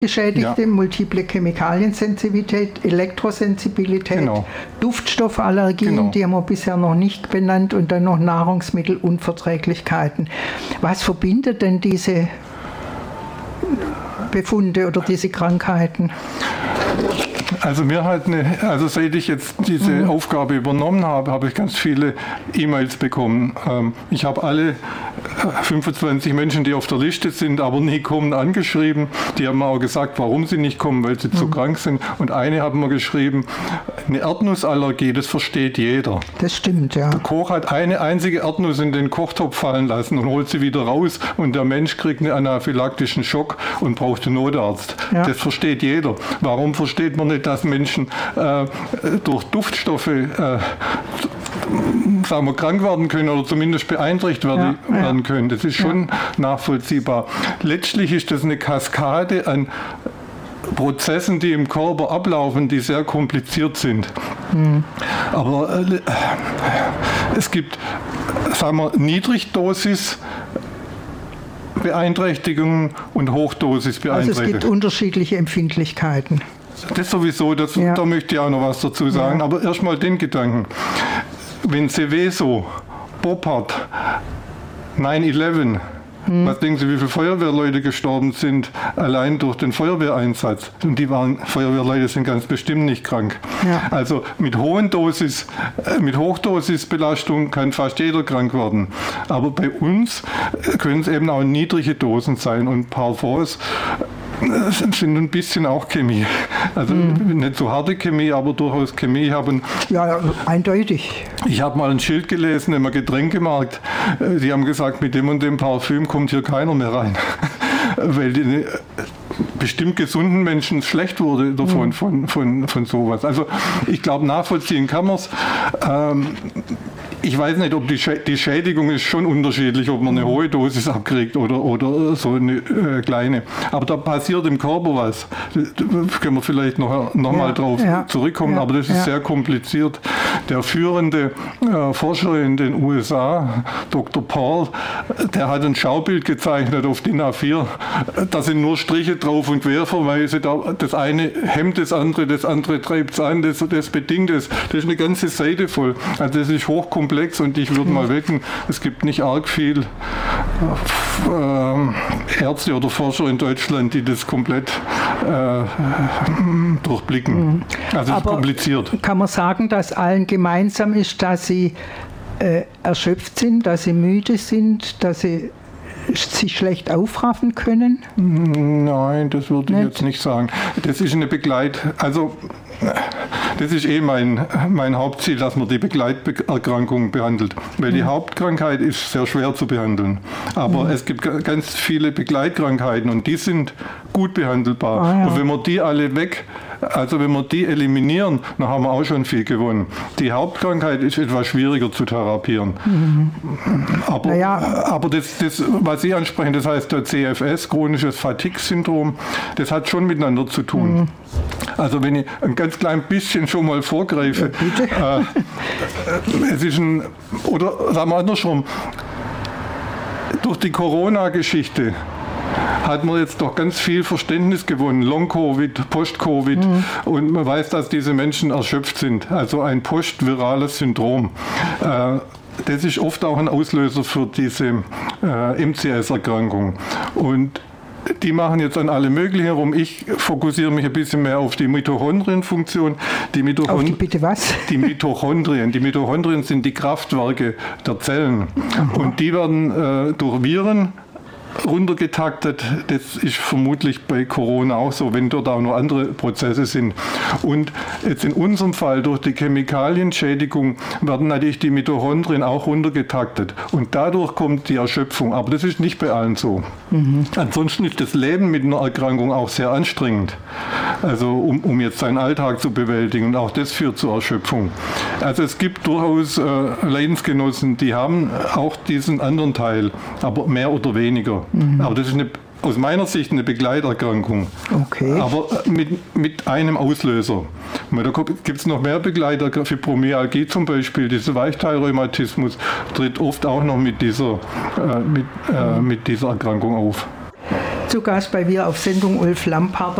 Geschädigte, multiple Chemikaliensensitivität, Elektrosensibilität, Genau. Duftstoffallergien, Genau. die haben wir bisher noch nicht benannt, und dann noch Nahrungsmittelunverträglichkeiten. Was verbindet denn diese Befunde oder diese Krankheiten? Also seit ich jetzt diese Aufgabe übernommen habe, habe ich ganz viele E-Mails bekommen. Ich habe alle 25 Menschen, die auf der Liste sind, aber nie kommen, angeschrieben. Die haben mir auch gesagt, warum sie nicht kommen, weil sie zu krank sind. Und eine hat mir geschrieben, eine Erdnussallergie, das versteht jeder. Das stimmt, ja. Der Koch hat eine einzige Erdnuss in den Kochtopf fallen lassen und holt sie wieder raus, und der Mensch kriegt einen anaphylaktischen Schock und braucht einen Notarzt. Ja. Das versteht jeder. Warum versteht man nicht, dass Menschen durch Duftstoffe krank werden können oder zumindest beeinträchtigt werden können? Das ist schon nachvollziehbar. Letztlich ist das eine Kaskade an Prozessen, die im Körper ablaufen, die sehr kompliziert sind. Aber es gibt, Niedrigdosis Beeinträchtigungen und Hochdosis-Beeinträchtigungen. Also es gibt unterschiedliche Empfindlichkeiten. Das sowieso, da möchte ich auch noch was dazu sagen. Ja. Aber erstmal den Gedanken. Wenn Seveso, Boppard, 9/11, was denken Sie, wie viele Feuerwehrleute gestorben sind, allein durch den Feuerwehreinsatz? Und Feuerwehrleute sind ganz bestimmt nicht krank. Ja. Also mit Hochdosisbelastung kann fast jeder krank werden. Aber bei uns können es eben auch niedrige Dosen sein, und Parfums sind ein bisschen auch Chemie. Also nicht so harte Chemie, aber durchaus Chemie. Ja, eindeutig. Ich habe mal ein Schild gelesen im Getränkemarkt. Die haben gesagt, mit dem und dem Parfüm kommt hier keiner mehr rein. Weil die bestimmt gesunden Menschen schlecht wurde davon, von sowas. Also ich glaube, nachvollziehen kann man es. Ich weiß nicht, ob die Schädigung ist schon unterschiedlich, ob man eine hohe Dosis abkriegt oder so eine kleine. Aber da passiert im Körper was. Da können wir vielleicht noch mal drauf zurückkommen, aber das ist sehr kompliziert. Der führende Forscher in den USA, Dr. Paul, der hat ein Schaubild gezeichnet auf DIN A4. Da sind nur Striche drauf und Querverweise. Das eine hemmt das andere treibt es an, das bedingt es. Das ist eine ganze Seite voll. Also das ist hochkomplex, und ich würde mal wetten, es gibt nicht arg viel Ärzte oder Forscher in Deutschland, die das komplett durchblicken. Also es ist kompliziert. Kann man sagen, dass allen gemeinsam ist, dass sie erschöpft sind, dass sie müde sind, dass sie sich schlecht aufraffen können? Nein, das würde ich jetzt nicht sagen. Das ist das ist mein Hauptziel, dass man die Begleiterkrankungen behandelt. Weil die Hauptkrankheit ist sehr schwer zu behandeln. Aber es gibt ganz viele Begleitkrankheiten, und die sind gut behandelbar. Und wenn wir die alle wenn wir die eliminieren, dann haben wir auch schon viel gewonnen. Die Hauptkrankheit ist etwas schwieriger zu therapieren. Aber das, was Sie ansprechen, das heißt der CFS, chronisches Fatigue-Syndrom, das hat schon miteinander zu tun. Also wenn ich ein ganz klein bisschen schon mal vorgreife, es ist oder sagen wir andersrum, durch die Corona-Geschichte hat man jetzt doch ganz viel Verständnis gewonnen. Long-Covid, Post-Covid. Und man weiß, dass diese Menschen erschöpft sind. Also ein postvirales Syndrom. Das ist oft auch ein Auslöser für diese MCS-Erkrankung. Und die machen jetzt an alle möglichen herum. Ich fokussiere mich ein bisschen mehr auf die Mitochondrienfunktion. Auf die bitte was? Die Mitochondrien. Die Mitochondrien sind die Kraftwerke der Zellen. Und die werden durch Viren runtergetaktet. Das ist vermutlich bei Corona auch so, wenn dort auch noch andere Prozesse sind. Und jetzt in unserem Fall durch die Chemikalienschädigung werden natürlich die Mitochondrien auch runtergetaktet. Und dadurch kommt die Erschöpfung. Aber das ist nicht bei allen so. Ansonsten ist das Leben mit einer Erkrankung auch sehr anstrengend. Also um jetzt seinen Alltag zu bewältigen. Und auch das führt zur Erschöpfung. Also es gibt durchaus Leidensgenossen, die haben auch diesen anderen Teil, aber mehr oder weniger. Aber das ist aus meiner Sicht eine Begleiterkrankung. Okay. Aber mit einem Auslöser. Da gibt es noch mehr Begleiter. Fibromyalgie zum Beispiel, dieser Weichteilrheumatismus tritt oft auch noch mit dieser Erkrankung auf. Zu Gast bei Wir auf Sendung Ulf Lampaert.